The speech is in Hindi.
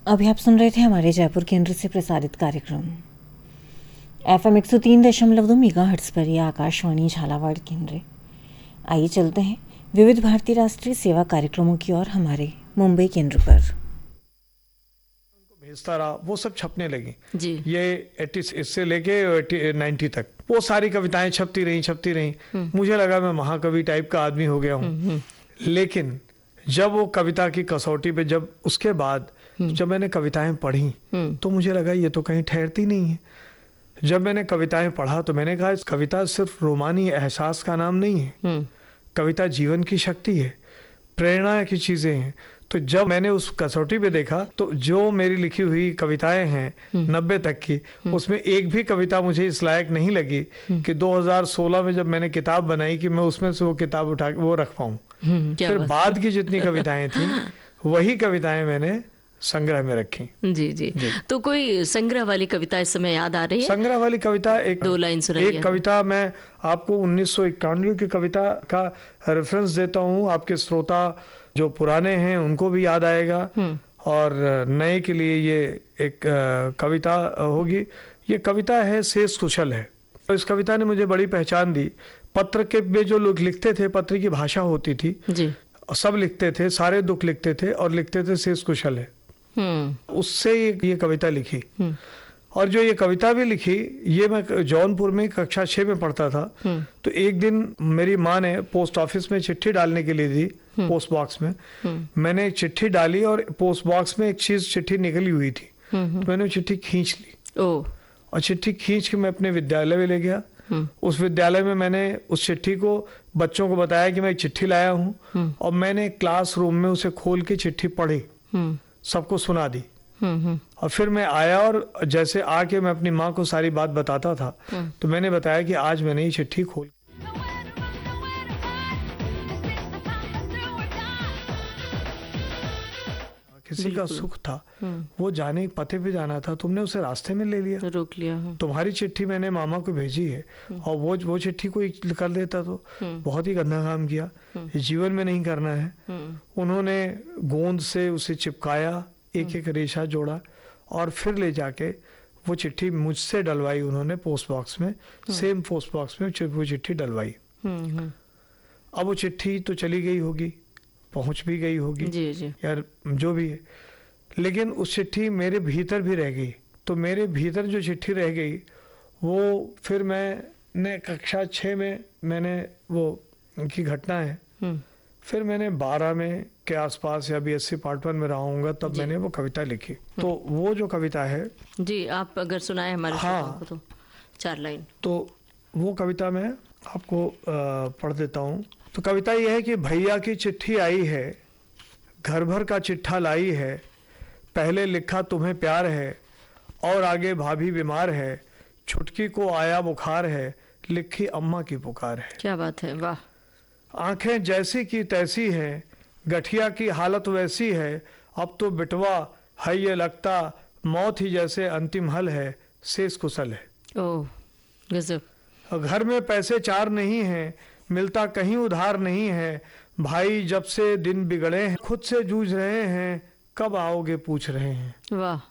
अभी आप सुन रहे थे हमारे जयपुर केंद्र से प्रसारित कार्यक्रम FM 103.2 मेगाहर्ट्ज पर यह आकाशवाणी झालावाड़ केंद्र। आइए चलते हैं विविध भारती राष्ट्रीय सेवा कार्यक्रमों की ओर हमारे मुंबई केंद्र पर। भेजता रहा, वो सब छपने लगी जी। ये 80 इससे लेके 90 तक वो सारी कविताएं छपती रही। मुझे लगा मैं महाकवि टाइप का आदमी हो गया हूँ। लेकिन जब वो कविता की कसौटी पे जब उसके बाद जब मैंने कविताएं पढ़ी तो मुझे लगा ये तो कहीं ठहरती नहीं है। जब मैंने कविताएं पढ़ा तो मैंने कहा कविता सिर्फ रोमानी एहसास का नाम नहीं है, कविता जीवन की शक्ति है, प्रेरणा की चीजें हैं। तो जब मैंने उस कसौटी पे देखा तो जो मेरी लिखी हुई कविताएं हैं 90 तक की, उसमें एक भी कविता मुझे इस लायक नहीं लगी कि 2016 में जब मैंने किताब बनाई कि मैं उसमें से वो किताब उठा के वो रख पाऊं। फिर बाद की जितनी कविताएं थी वही कविताएं मैंने संग्रह में रखी। जी जी। तो कोई संग्रह वाली कविता इस समय याद आ रही है? संग्रह वाली कविता एक 2 लाइन सुनाइए। एक कविता मैं आपको 1991 की कविता का रेफरेंस देता हूँ। आपके श्रोता जो पुराने हैं उनको भी याद आएगा और नए के लिए ये एक कविता होगी। ये कविता है शेष कुशल है। तो इस कविता ने मुझे बड़ी पहचान दी। पत्र के में जो लोग लिखते थे, पत्र की भाषा होती थी जी। सब लिखते थे, सारे दुख लिखते थे और लिखते थे शेष कुशल है। उससे ये कविता लिखी। और जो ये कविता भी लिखी ये मैं जौनपुर में कक्षा 6 में पढ़ता था। तो एक दिन मेरी माँ ने पोस्ट ऑफिस में चिट्ठी डालने के लिए दी, पोस्ट बॉक्स में। मैंने चिट्ठी डाली और पोस्ट बॉक्स में एक चीज चिट्ठी निकली हुई थी। तो मैंने चिट्ठी खींच ली और चिट्ठी खींच के मैं अपने विद्यालय में ले गया। उस विद्यालय में मैंने उस चिट्ठी को बच्चों को बताया कि मैं एक चिट्ठी लाया हूँ और मैंने क्लासरूम में उसे खोल के चिट्ठी पढ़ी, सबको सुना दी। और फिर मैं आया और जैसे आके मैं अपनी माँ को सारी बात बताता था तो मैंने बताया कि आज मैंने ये चिट्ठी खोली। किसी का सुख था, वो जाने पते पे जाना था, तुमने उसे रास्ते में ले लिया, रोक लिया। तुम्हारी चिट्ठी मैंने मामा को भेजी है और वो चिट्ठी कोई कर देता तो बहुत ही गंदा काम किया। ये जीवन में नहीं करना है। उन्होंने गोंद से उसे चिपकाया, एक एक रेशा जोड़ा और फिर ले जाके वो चिट्ठी मुझसे डलवाई उन्होंने पोस्ट बॉक्स में, सेम पोस्ट बॉक्स में वो चिट्ठी डलवाई। अब वो चिट्ठी तो चली गई होगी, पहुंच भी गई होगी जी जी। यार जो भी है, लेकिन उस चिट्ठी मेरे भीतर भी रह गई। तो मेरे भीतर जो चिट्ठी रह गई वो फिर मैंने कक्षा 6 में मैंने वो की घटना है। फिर मैंने 12 में के आसपास या BSc पार्ट 1 में रहा हूँगा तब मैंने वो कविता लिखी। तो वो जो कविता है जी, आप अगर सुनाए हमारे श्रोताओं को तो 4 लाइन। तो वो कविता मैं आपको पढ़ देता हूँ। तो कविता यह है कि भैया की चिट्ठी आई है, घर भर का चिट्ठा लाई है, पहले लिखा तुम्हें प्यार है और आगे भाभी बीमार है, छुटकी को आया बुखार है, लिखी अम्मा की पुकार है। क्या बात है, वाह। आंखें जैसी की तैसी हैं, गठिया की हालत वैसी है, अब तो बिटवा है ये लगता, मौत ही जैसे अंतिम हल है, शेष कुशल है। ओह गजब। घर में पैसे 4 नहीं हैं, मिलता कहीं उधार नहीं है, भाई जब से दिन बिगड़े हैं, खुद से जूझ रहे हैं, कब आओगे पूछ रहे हैं। वाह।